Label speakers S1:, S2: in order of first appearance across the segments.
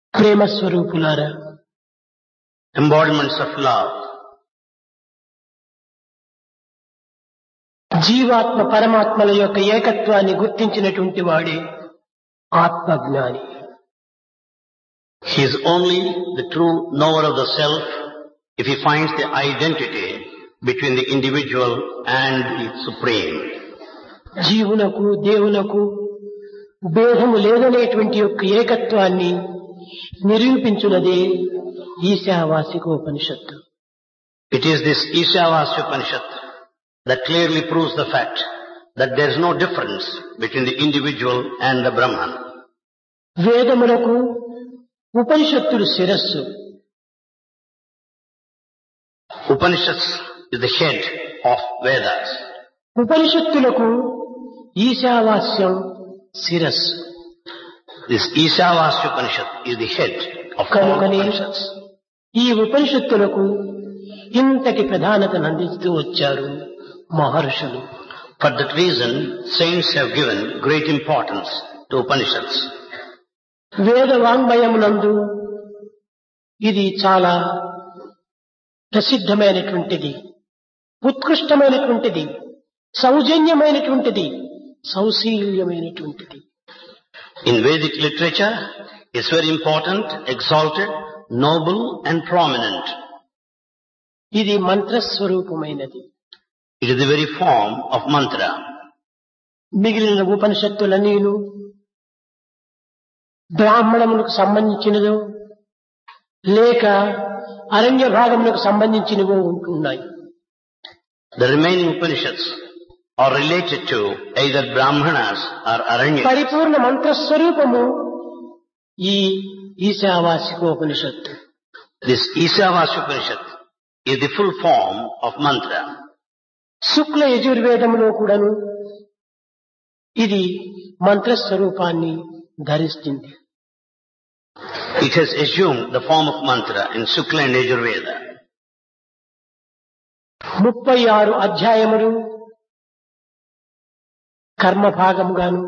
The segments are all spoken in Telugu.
S1: ప్రేమ స్వరూపులారా,
S2: embodiments of love.
S1: జీవాత్మ పరమాత్మల యొక్క ఏకత్వాన్ని గుర్తించినటువంటి వాడే ఆత్మజ్ఞాని.
S2: He is only the true knower of the self if he finds the identity between the individual and the supreme.
S1: జీవునకు దేవునకు భేదము లేదనేటువంటి యొక్క ఏకత్వాన్ని నిరూపించున్నదే ఈశావాసికోపనిషత్తు.
S2: It is this Ishavasya Upanishad that clearly proves the fact that there is no difference between the individual and the Brahman.
S1: వేదములకు ఉపనిషత్తులు శిరస్సు.
S2: Upanishads is the head of Vedas.
S1: ఉపనిషత్తులకు ఈశావాస్యం శిరస్సు.
S2: This Ishavasya Upanishad is the head of all
S1: కనుకనే
S2: Upanishads.
S1: ఈ ఉపనిషత్తులకు ఇంతటి ప్రాధాన్యతను అందిస్తూ వచ్చారు మహర్షులు.
S2: For that reason, saints have given great importance to Upanishads.
S1: వేద వాంగ్మయమునందు ఇది చాలా ప్రసిద్ధమైనటువంటిది, ఉత్కృష్టమైనటువంటిది, సౌజన్యమైనటువంటిది, సౌశీల్యమైనటువంటిది.
S2: In Vedic literature, it's very important, exalted, noble and prominent.
S1: ఇది మంత్రస్వరూపమైనది.
S2: It is the very form of mantra.
S1: మిగిలిన ఉపనిషత్తులన్నీను బ్రాహ్మణములకు సంబంధించినదో లేక అరణ్య భాగములకు సంబంధించినవో ఉంటున్నాయి.
S2: The remaining Upanishads are related to either Brahmanas or Aranyas.
S1: పరిపూర్ణ మంత్రస్వరూపము ఈ ఈశావాసికోపనిషత్తు.
S2: This Ishavasya Upanishad is the full form of mantra.
S1: శుక్ల యజుర్వేదములో కూడాను ఇది మంత్రస్వరూపాన్ని ధరిస్తుంది.
S2: It has assumed the form of mantra in Shukla and Yajurveda.
S1: 36 అధ్యాయములు కర్మ భాగముగాను,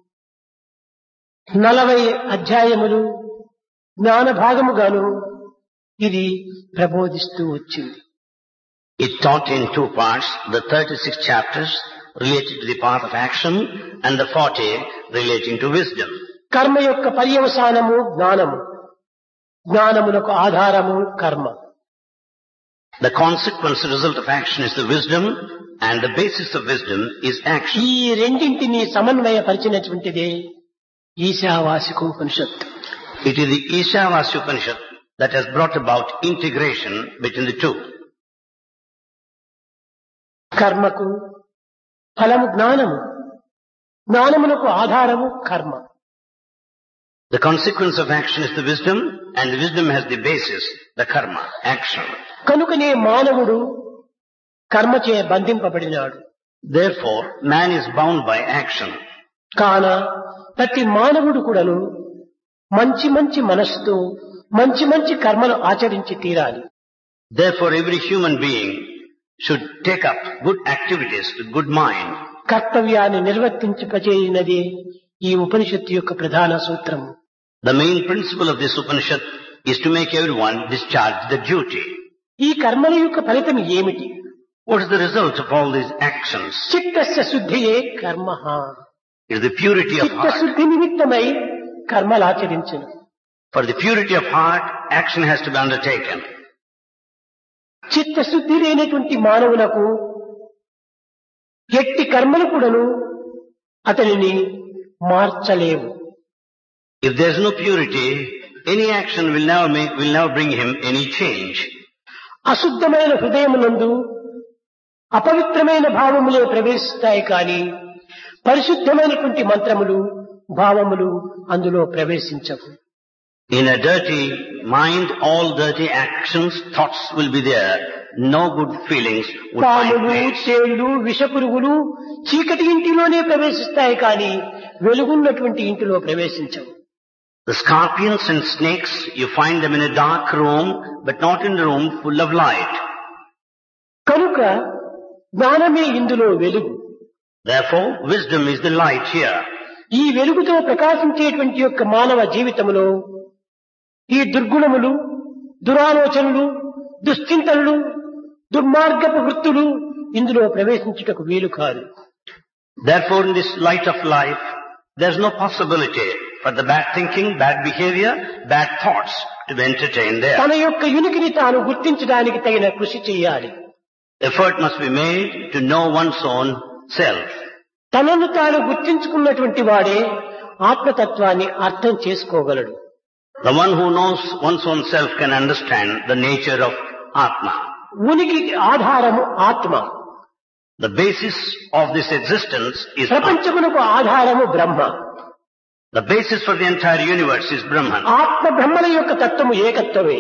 S1: 40 అధ్యాయములు జ్ఞాన భాగముగాను ఇది ప్రబోధిస్తూ వచ్చింది.
S2: It taught in two parts, the 36 chapters related to the path of action and the 40 relating to wisdom.
S1: కర్మ యొక్క పర్యవసానము జ్ఞానము, జ్ఞానములకు ఆధారము కర్మ.
S2: The consequence, result of action is the wisdom, and the basis of wisdom is action.
S1: ఈ రెండింటిని సమన్వయపరిచినటువంటిదే ఈశావాసికోపనిషత్తు.
S2: It is the Ishavasya Upanishad that has brought about integration between the two.
S1: కర్మకు ఫలము జ్ఞానము, జ్ఞానమునకు ఆధారము కర్మ.
S2: The consequence of action is the wisdom, and the wisdom has the basis, the karma, action.
S1: కనుకనే మానవుడు కర్మచే బంధింపబడినాడు.
S2: Therefore, man is bound by action.
S1: కాన ప్రతి మానవుడు కూడాను మంచి మంచి మనస్సుతో మంచి మంచి కర్మలు ఆచరించి తీరాలి.
S2: Therefore, every human being should take up good activities with good mind.
S1: కర్తవ్యాన్ని నిర్వర్తించపచేయనది ఈ ఉపనిషత్తు యొక్క ప్రధాన సూత్రము.
S2: The main principle of this Upanishad is to make everyone discharge the duty.
S1: ఈ కర్మల యొక్క ఫలితం ఏమిటి?
S2: What is the result of all these actions?
S1: చిత్తస్య శుద్ధియే కర్మ.
S2: It is the purity of heart.
S1: చిత్తశుద్ధి నిమిత్తమై కర్మలాచరించును.
S2: For the purity of heart, action has to be undertaken.
S1: చిత్తశుద్ధి లేనటువంటి మానవులకు ఎట్టి కర్మలు కూడాను అతనిని మార్చలేవు.
S2: If there is no purity, any action will never bring him any change.
S1: అశుద్ధమైన హృదయమునందు అపవిత్రమైన భావములే ప్రవేశిస్తాయి కానీ పరిశుద్ధమైనటువంటి మంత్రములు భావములు అందులో ప్రవేశించవు.
S2: In a dirty mind, all dirty actions, thoughts will be there. No good feelings would find
S1: పాములు,
S2: place.
S1: తేళ్లు, విషపురుగులు చీకటి ఇంటిలోనే ప్రవేశిస్తాయి కానీ వెలుగున్నటువంటి ఇంటిలో ప్రవేశించవు.
S2: The scorpions and snakes, you find them in a dark room, but not in a room full of light.
S1: కనుక జ్ఞానమే ఇందులో వెలుగు.
S2: Therefore, wisdom is the light here.
S1: ఈ వెలుగుతో ప్రకాశించేటువంటి యొక్క మానవ జీవితంలో ఈ దుర్గుణములు, దురాలోచనలు, దుశ్చింతనలు, దుర్మార్గపు వృత్తులు ఇందులో ప్రవేశించుటకు వీలు కాదు.
S2: Therefore, in this light of life, there is no possibility for the bad thinking, bad behavior, bad thoughts to be entertained there.
S1: తన యొక్క ఉనికిని తాను గుర్తించడానికి తగిన కృషి చేయాలి.
S2: Effort must be made to know one's own self.
S1: తనను తాను గుర్తించుకున్నటువంటి వాడే ఆత్మతత్వాన్ని అర్థం చేసుకోగలడు.
S2: The one who knows one's own self can understand the nature of Atma.
S1: ఉనికికి ఆధారము ఆత్మ.
S2: The basis of this existence is Atma.
S1: ప్రపంచమునకు ఆధారము బ్రహ్మ.
S2: The basis for the entire universe is Brahman.
S1: ఆత్మ బ్రహ్మల యొక్క తత్వము ఏకత్వమే.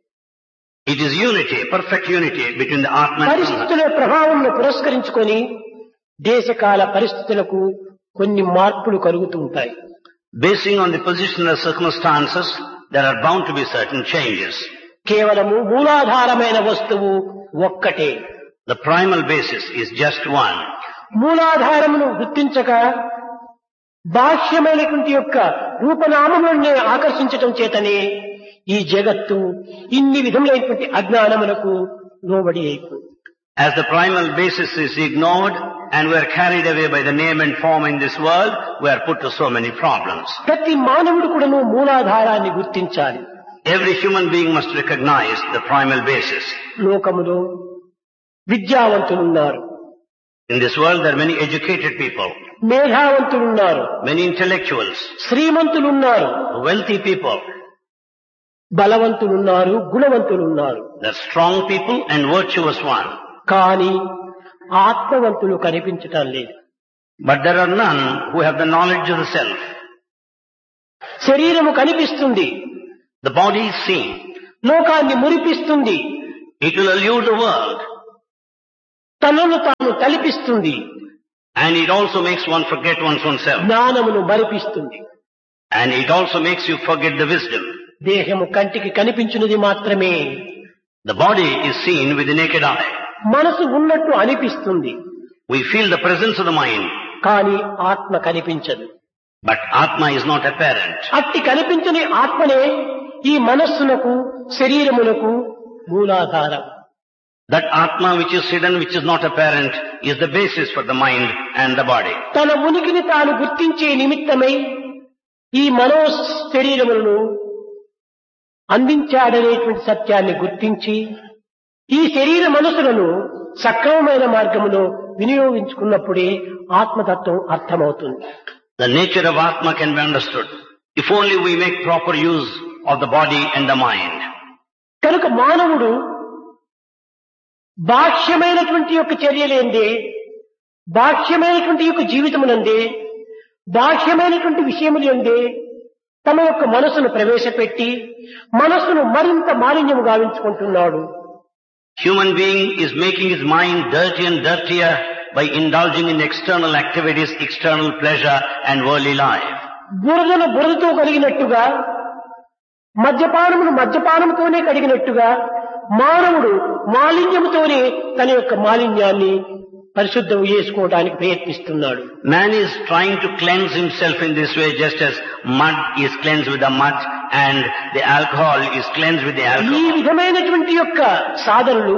S2: It is unity, perfect unity between the Atma and Brahman.
S1: పరిస్థితుల ప్రభావంను పురస్కరించుకొని దేశకాల పరిస్థితులకు కొన్ని మార్పులు కలుగుతూ ఉంటాయి.
S2: Basing on the positional circumstances, there are bound to be certain changes.
S1: కేవలము మూలాధారమైన వస్తువు ఒక్కటే.
S2: The primal basis is just one.
S1: మూలాధారమును గుర్తించక బాహ్యమైనటువంటి యొక్క రూపనామములనే ఆకర్షించటం చేతనే ఈ జగత్తు ఇన్ని విధములైనటువంటి అజ్ఞానములకు లోబడి అయిపోయింది.
S2: As the primal basis is ignored and we are carried away by the name and form in this world, we are put to so many problems.
S1: ప్రతి మానవుడు కూడాను మూలాధారాన్ని గుర్తించాలి.
S2: Every human being must recognize the primal basis.
S1: లోకములో విద్యావంతులున్నారు,
S2: In this world there are many educated people,
S1: మేధావంతులున్నారు,
S2: many intellectuals,
S1: శ్రీమంతులున్నారు,
S2: wealthy people.
S1: బలవంతులున్నారు, గుణవంతులున్నారు.
S2: There are strong people and virtuous ones.
S1: కానీ ఆత్మవంతులు కనిపించటం లేదు.
S2: But there are none who have the knowledge of the self.
S1: శరీరము కనిపిస్తుంది,
S2: The body is seen.
S1: లోకాన్ని మురిపిస్తుంది,
S2: It will allure the world.
S1: తనను తాను తలిపిస్తుంది,
S2: And it also makes one forget one's own self.
S1: జ్ఞానమును మరిపిస్తుంది.
S2: And it also makes you forget the wisdom.
S1: దేహము కంటికి కనిపించినది మాత్రమే.
S2: The body is seen with the naked eye.
S1: మనసు ఉన్నట్టు అనిపిస్తుంది,
S2: We feel the presence of the mind.
S1: కానీ ఆత్మ కనిపించదు.
S2: But Atma is not apparent.
S1: అట్టి కనిపించని ఆత్మనే ఈ మనస్సునకు, శరీరమునకు మూలాధారం.
S2: That Atma which is hidden, which is not apparent, is the basis for the mind and the body.
S1: తన ఉనికిని తాను గుర్తించే నిమిత్తమై ఈ మనో శరీరములను అందించాడనేటువంటి సత్యాన్ని గుర్తించి ఈ శరీర మనసులను సక్రమమైన మార్గములో వినియోగించుకున్నప్పుడే ఆత్మతత్వం అర్థమవుతుంది.
S2: The nature of Atma can be understood if only we make proper use of the body and the mind.
S1: కనుక మానవుడు బాహ్యమైనటువంటి యొక్క చర్యలేందే, బాహ్యమైనటువంటి యొక్క జీవితమునందే, బాహ్యమైనటువంటి విషయములందే తమ యొక్క మనసును ప్రవేశపెట్టి మనస్సును మరింత మాలిన్యము గావించుకుంటున్నాడు.
S2: Human being is making his mind dirty and dirtier by indulging in external activities, external pleasure and worldly life.
S1: బురదను బురదతో కడిగినట్టుగా, మద్యపానమును మద్యపానముతోనే కడిగినట్టుగా మానవుడు మాలిన్యముతోనే తన యొక్క మాలిన్యాన్ని పరిశుద్ధం చేసుకోవడానికి ప్రయత్నిస్తున్నాడు.
S2: Man is trying to cleanse himself in this way, just as mud is cleansed with the mud and the alcohol is cleansed with the
S1: ఈ
S2: alcohol.
S1: విధమైనటువంటి యొక్క సాధనలు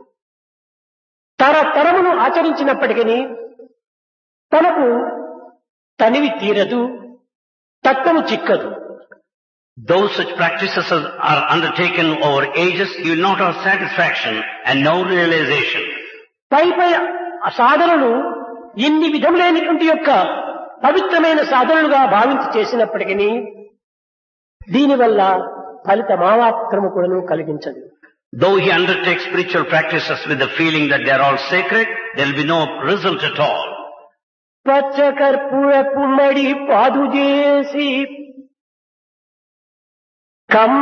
S1: తరమును ఆచరించినప్పటికీ తనకు తనివి తీరదు, తత్వము చిక్కదు.
S2: Though such practices are undertaken over ages, he will not have satisfaction and no realization.
S1: పై సాధనలు ఇన్ని విధములైనటువంటి యొక్క పవిత్రమైన సాధనలుగా భావించి చేసినప్పటికీ దీనివల్ల ఫలితమాత్రము కూడాను కలిగించదు.
S2: Though he undertakes spiritual practices with the feeling that they are all sacred, there will be no result at all.
S1: పచ్చ కర్పూర పుమ్మడి పాదు చేసి